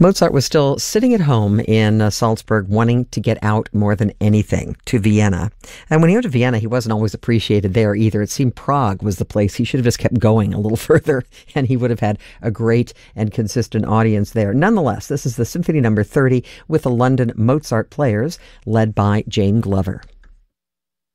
Mozart was still sitting at home in Salzburg, wanting to get out more than anything to Vienna. And when he went to Vienna, he wasn't always appreciated there either. It seemed Prague was the place. He should have just kept going a little further, and he would have had a great and consistent audience there. Nonetheless, this is the Symphony Number 30 with the London Mozart Players, led by Jane Glover.